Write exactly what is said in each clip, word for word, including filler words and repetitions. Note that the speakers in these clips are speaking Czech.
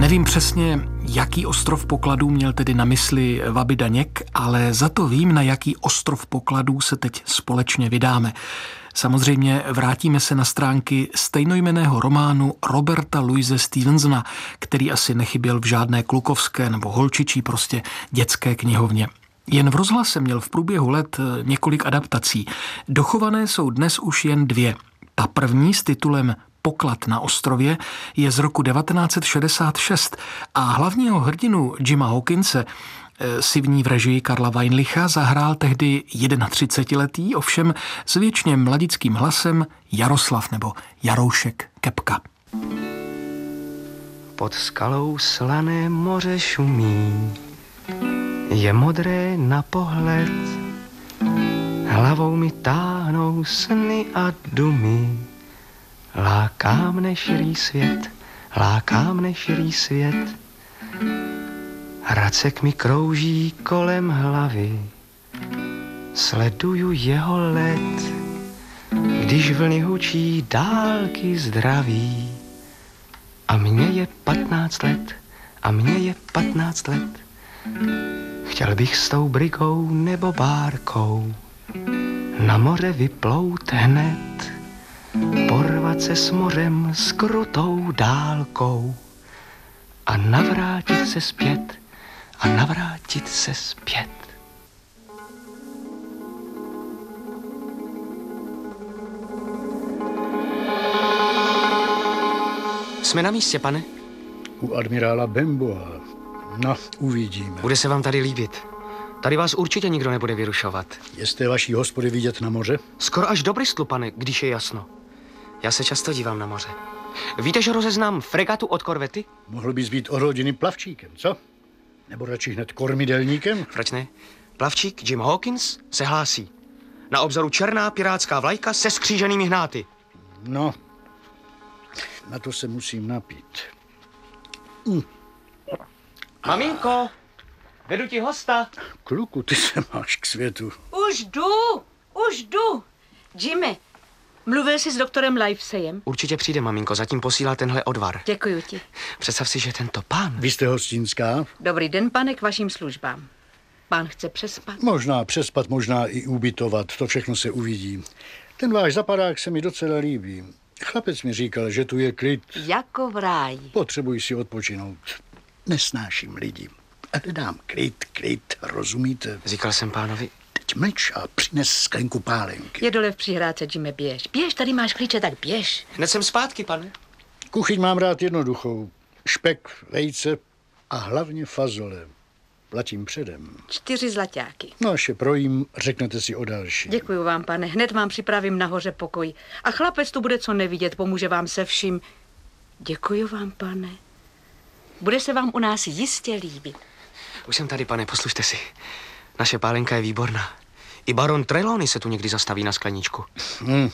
Nevím přesně, jaký ostrov pokladů měl tedy na mysli Vaby Daněk, ale za to vím, na jaký ostrov pokladů se teď společně vydáme. Samozřejmě vrátíme se na stránky stejnojmenného románu Roberta Louise Stevensona, který asi nechyběl v žádné klukovské nebo holčičí, prostě dětské knihovně. Jen v rozhlase měl v průběhu let několik adaptací. Dochované jsou dnes už jen dvě. Ta první s titulem Poklad na ostrově je z roku devatenáct set šedesát šest a hlavního hrdinu Jima Hawkinse si v ní v režii Karla Weinlicha zahrál tehdy třicetiletý, ovšem s věčně mladickým hlasem Jaroslav nebo Jaroušek Kepka. Pod skalou slané moře šumí, je modré na pohled, hlavou mi táhnou sny a dumy. Láká mne širý svět, láká mne širý svět. Racek mi krouží kolem hlavy, sleduju jeho let, když vlny hučí dálky zdraví. A mně je patnáct let, a mně je patnáct let. Chtěl bych s tou brigou nebo bárkou na moře vyplout hned, porvat se s mořem s krutou dálkou a navrátit se zpět, a navrátit se zpět. Jsme na místě, pane? U admirála Benboa. No, uvidíme. Bude se vám tady líbit. Tady vás určitě nikdo nebude vyrušovat. Je z té vaší hospody vidět na moře? Skoro až do Bristolu, pane, když je jasno. Já se často dívám na moře. Víte, že rozeznám fregatu od korvety? Mohl bys být od hodiny plavčíkem, co? Nebo radši hned kormidelníkem? Proč ne? Plavčík Jim Hawkins se hlásí. Na obzoru černá pirátská vlajka se skříženými hnáty. No, na to se musím napít. Mm. Maminko, vedu ti hosta. Kluku, ty se máš k světu. Už jdu, už jdu. Jimmy, mluvil jsi s doktorem Liveseyem? Určitě přijde, maminko, zatím posílá tenhle odvar. Děkuju ti. Představ si, že tento pán... Vy jste hostinská? Dobrý den, pane, k vašim službám. Pán chce přespat? Možná přespat, možná i ubytovat, to všechno se uvidí. Ten váš zapadák se mi docela líbí. Chlapec mi říkal, že tu je klid. Jako v ráji. Potřebuji si odpočinout. Nesnáším lidi. Ale dám klid, klid, rozumíte? Říkal jsem pánovi... Teď mlč a přines sklenku pálenky. Je dole v přihrádce, Jimmy, běž. Běž, tady máš klíče, tak běž. Hned jsem zpátky, pane. Kuchyň mám rád jednoduchou. Špek, vejce a hlavně fazole. Platím předem. Čtyři zlaťáky. No až je projím, řeknete si o další. Děkuju vám, pane. Hned vám připravím nahoře pokoj. A chlapec tu bude co nevidět, pomůže vám se vším. Děkuju vám, pane. Bude se vám u nás jistě líbit. Už jsem tady, pane, poslušte si. Naše pálenka je výborná. I baron Trelawney se tu někdy zastaví na skleničku. Hmm.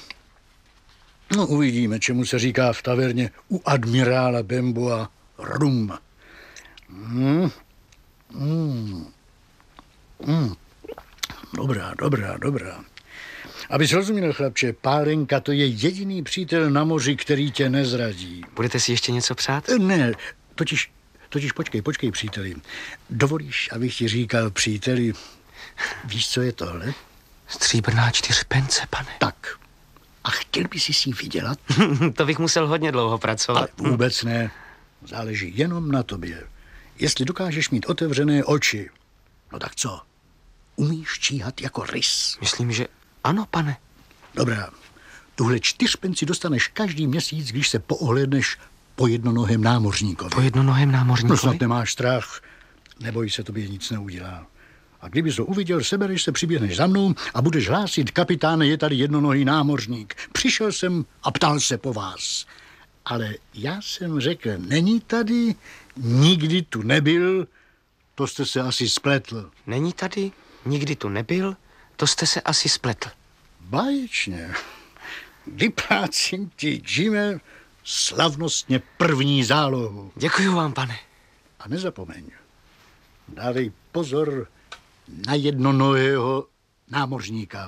No uvidíme, čemu se říká v taverně u admirála Benboa rum. Hmm. Hmm. Hmm. Dobrá, dobrá, dobrá. Abys rozuměl, chlapče, pálenka to je jediný přítel na moři, který tě nezradí. Budete si ještě něco přát? Ne, totiž, totiž počkej, počkej, příteli. Dovolíš, abych ti říkal, příteli, víš, co je tohle? Stříbrná čtyřpence, pane. Tak. A chtěl bys si ji vydělat? To bych musel hodně dlouho pracovat. Ale vůbec ne. Záleží jenom na tobě. Jestli dokážeš mít otevřené oči, no tak co? Umíš číhat jako rys? Myslím, že ano, pane. Dobrá. Tuhle čtyřpenci dostaneš každý měsíc, když se poohlédneš po jednonohém námořníkovi. Po jednonohém námořníkovi? No snad nemáš strach. Neboj se, tobě nic neudělá. A kdybys ho uviděl, sebereš se, přiběhneš za mnou a budeš hlásit: kapitáne, je tady jednonohý námořník. Přišel jsem a ptal se po vás. Ale já jsem řekl, není tady, nikdy tu nebyl, to jste se asi spletl. Není tady, nikdy tu nebyl, to jste se asi spletl. Báječně. Vyplácím ti, Jimmy, slavnostně první zálohu. Děkuju vám, pane. A nezapomeň, dávej pozor na jednonohého námořníka.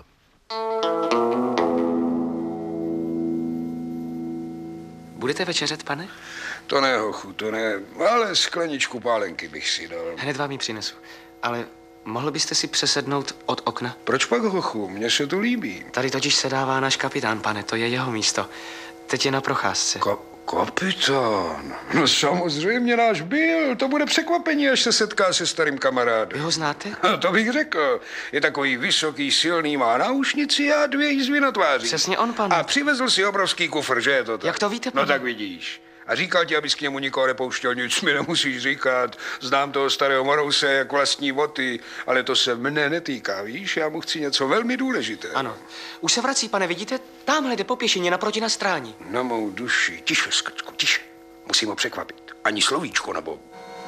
Budete večeřet, pane? To ne, hochu, to ne, ale skleničku pálenky bych si dal. Hned vám ji přinesu. Ale mohl byste si přesednout od okna? Proč pak, hochu? Mně se to líbí. Tady totiž sedává náš kapitán, pane, to je jeho místo. Teď je na procházce. Ka- kapitán? No samozřejmě náš byl. To bude překvapení, až se setká se starým kamarádem. Vy ho znáte? No, to bych řekl. Je takový vysoký, silný, má náušnici a dvě jízvy na tváři. Přesně on, pane. A přivezl si obrovský kufr, že je to tak? Jak to víte, pane? No tak vidíš. A říkal ti, abys k němu nikoho nepouštěl, nic mi nemusíš říkat. Znám toho starého Morouse jak vlastní boty, ale to se mne netýká, víš? Já mu chci něco velmi důležité. Ano. Už se vrací, pane, vidíte? Tamhle jde po pěšině naproti na stráni. Na mou duši. Tiše, Skrčku, tiše. Musím ho překvapit. Ani slovíčko, nebo...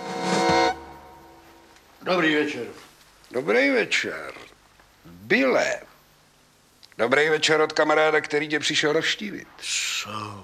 Dobrý večer. Dobrý večer. Byle. Dobrý večer od kamaráda, který tě přišel navštívit. Co?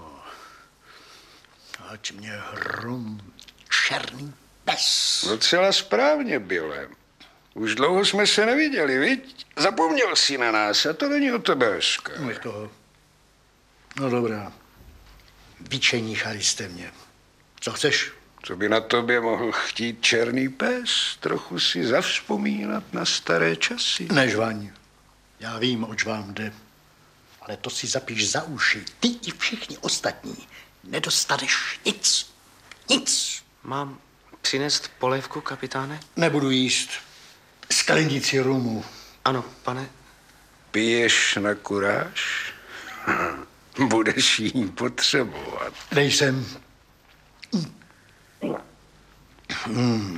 Ať mě hrom černý pes. Docela správně, Byle. Už dlouho jsme se neviděli, viď? Zapomněl jsi na nás a to není o tebe hezké. Nech toho. No dobrá. Vyčeníchali jste mě. Co chceš? Co by na tobě mohl chtít černý pes? Trochu si zavzpomínat na staré časy. Nežvaň. Já vím, oč vám jde. Ale to si zapíš za uši. Ty i všichni ostatní. Nedostaneš nic. Nic. Mám přinést polévku, kapitáne? Nebudu jíst. Sklenici rumu. Ano, pane. Piješ na kuráž? Budeš jí potřebovat. Dej sem. Hmm.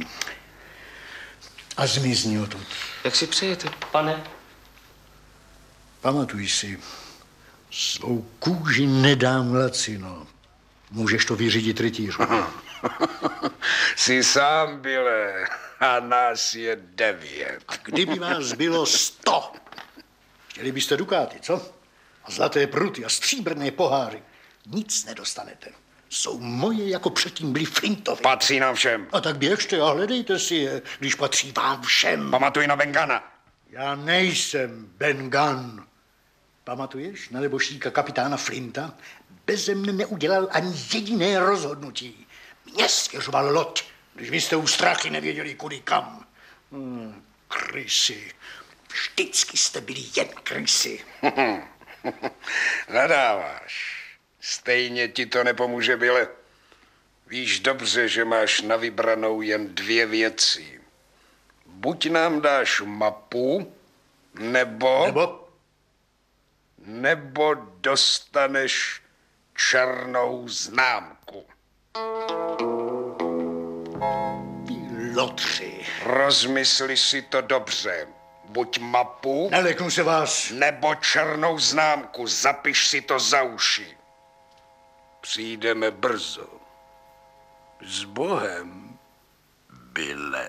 A zmizni odtud. Jak si přejete, pane? Pamatuj si, svou kůži nedám lacino. Můžeš to vyřídit rytířu. Jsi sám, Byle, a nás je devět. A kdyby vás bylo sto, chtěli byste dukáty, co? A zlaté pruty a stříbrné poháry. Nic nedostanete. Jsou moje, jako předtím byly Flintovi. Patří nám všem. A tak běžte a hledejte si je, když patří vám všem. Pamatuj na Bengana. Já nejsem Ben Gunn. Pamatuješ na neboštíka kapitána Flinta? Beze mne neudělal ani jediné rozhodnutí. Mně svěřoval loď, když vy jste u strachy nevěděli kudy kam. Hmm, krysy. Vždycky jste byli jen krysy. Nadáváš. Stejně ti to nepomůže, Byle. Víš dobře, že máš na vybranou jen dvě věci. Buď nám dáš mapu, nebo... Nebo? Nebo dostaneš černou známku. Ty lotři. Rozmysli si to dobře. Buď mapu, Neleknu se vás. nebo černou známku. Zapiš si to za uši. Přijdeme brzo. S Bohem, Byle.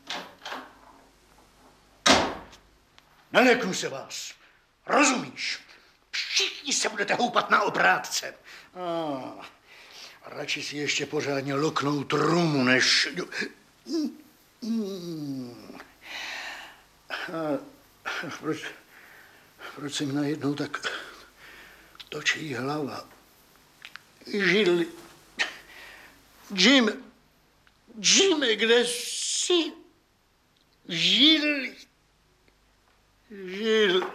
Neleknu se vás. Rozumíš? Všichni se budete houpat na obrátce. Ah, radši si ještě pořádně loknout rumu, než... Hmm. A proč, proč se mi najednou tak točí hlava? Žili. Jim, Jim, kde jsi? Žili. Žili.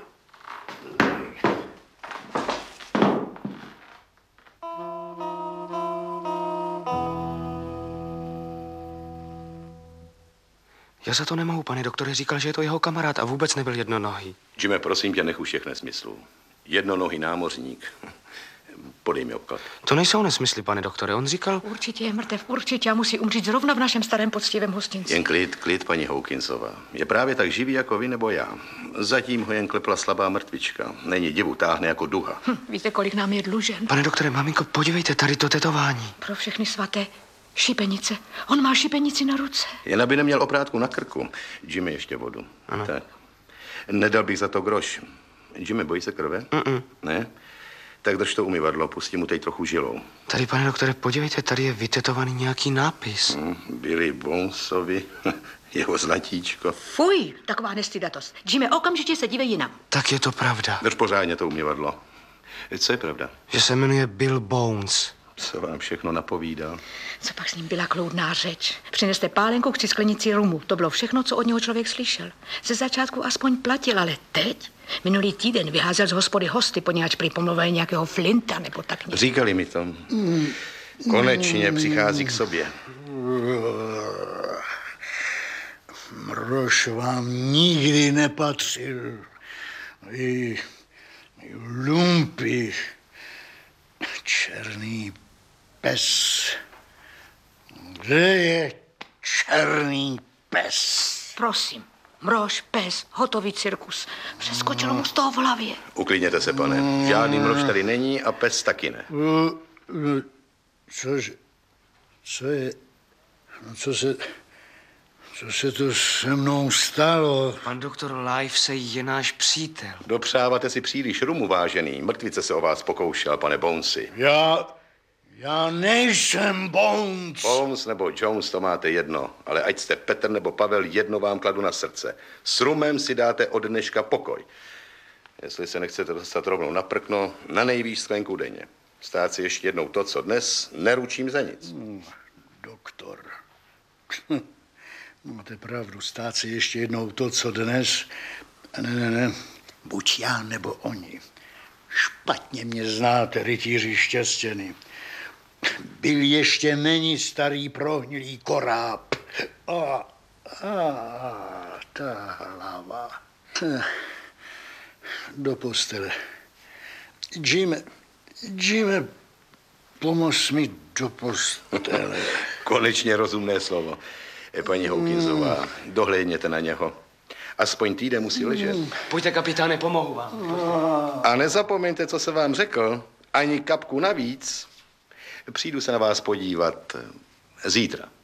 Já za to nemohu, pane doktore. Říkal, že je to jeho kamarád a vůbec nebyl jednonohý. Jime, prosím tě, nech už těch nesmyslů. Jednonohý námořník. Podej mi obklad. To nejsou nesmysly, pane doktore. On říkal... Určitě je mrtev, určitě a musí umřít zrovna v našem starém poctivém hostinci. Jen klid, klid, paní Hawkinsová. Je právě tak živý jako vy nebo já. Zatím ho jen klepla slabá mrtvička. Není divu, táhne jako duha. Hm, víte, kolik nám je dlužen? Pane doktore, maminko, podívejte, tady to tetování. Pro všechny svaté. Šipenice. On má šipenici na ruce. Jen aby neměl oprátku na krku. Jimmy, ještě vodu. Ano. Tak. Nedal bych za to groš. Jimmy, bojí se krve? Mm-mm. Ne? Tak drž to umyvadlo, pustí mu teď trochu žilou. Tady, pane doktore, podívejte, tady je vytetovaný nějaký nápis. Hm, Billy Bonesovi, jeho zlatíčko. Fuj, taková nestydatost. Jimmy, okamžitě se dívej jinam. Tak je to pravda. Drž pořádně to umyvadlo. Co je pravda? Že se jmenuje Bill Bones. Co vám všechno napovídal? Co pak s ním byla kloudná řeč? Přineste pálenku, chci sklenici rumu. To bylo všechno, co od něho člověk slyšel. Ze začátku aspoň platil, ale teď? Minulý týden vyházel z hospody hosty, poněvadž prý pomluvili nějakého Flinta nebo tak nějak. Říkali mi to. Konečně přichází k sobě. Mrož vám nikdy nepatřil. Vy, vy lumpy, černý pes. Kde je černý pes? Prosím, Mrož, pes, hotový cirkus. Přeskočilo mu z toho v hlavě. Uklidněte se, pane. Žádný Mrož tady není a pes taky ne. Cože? Co je? No co se... Co se to se mnou stalo? Pan doktor Livesey je náš přítel. Dopřáváte si příliš rumu, vážený. Mrtvice se o vás pokoušel, pane Bonesy. Já... Já nejsem Bones. Bones nebo Jones, to máte jedno. Ale ať jste Petr nebo Pavel, jedno vám kladu na srdce. S rumem si dáte od dneška pokoj. Jestli se nechcete dostat rovnou na prkno, na nejvýš sklenku denně. Stát si ještě jednou to, co dnes, neručím za nic. Hmm, doktor. Máte pravdu, stát si ještě jednou to, co dnes. Ne, ne, ne. Buď já, nebo oni. Špatně mě znáte, rytíři štěstěny. Byl ještě není starý prohnilý koráb. A, a ta hlava. Do postele. Jime, Jime, pomoz mi do postele. Konečně rozumné slovo. Paní Hawkinsová, dohlédněte na něho. Aspoň týden musí ležet. Pojďte, kapitáne, pomohu vám. A nezapomeňte, co jsem vám řekl. Ani kapku navíc. Přijdu se na vás podívat zítra.